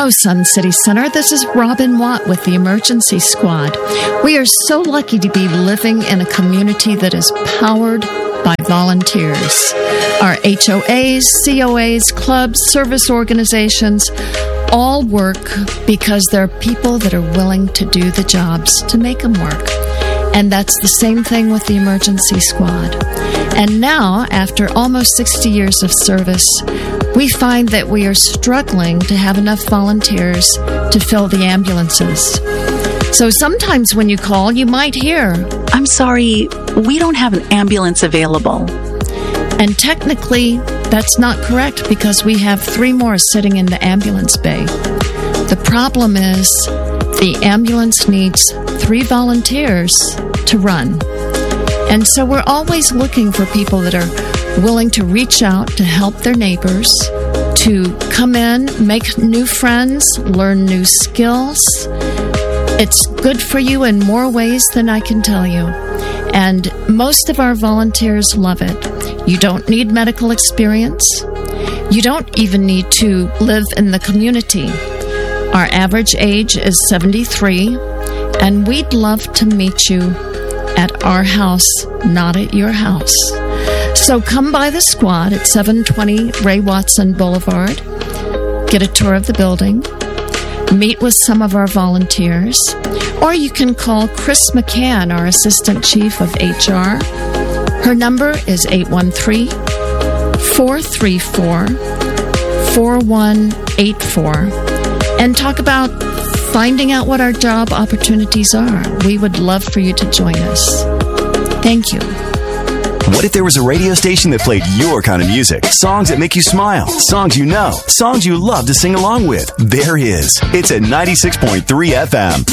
Hello, Sun City Center. This is Robin Watt with the Emergency Squad. We are so lucky to be living in a community that is powered by volunteers. Our HOAs, COAs, clubs, service organizations all work because there are people that are willing to do the jobs to make them work. And that's the same thing with the Emergency Squad. And now, after almost 60 years of service, we find that we are struggling to have enough volunteers to fill the ambulances. So sometimes when you call, you might hear, "I'm sorry, we don't have an ambulance available." And technically, that's not correct because we have 3 more sitting in the ambulance bay. The problem is the ambulance needs 3 volunteers to run. And so we're always looking for people that are willing to reach out to help their neighbors, to come in, make new friends, learn new skills. It's good for you in more ways than I can tell you. And most of our volunteers love it. You don't need medical experience. You don't even need to live in the community. Our average age is 73, and we'd love to meet you at our house, not at your house. So come by the squad at 720 Ray Watson Boulevard. Get a tour of the building. Meet with some of our volunteers. Or you can call Chris McCann, our Assistant Chief of HR. Her number is 813-434-4184. And talk about finding out what our job opportunities are. We would love for you to join us. Thank you. What if there was a radio station that played your kind of music? Songs that make you smile. Songs you know. Songs you love to sing along with. There is. It's at 96.3 FM.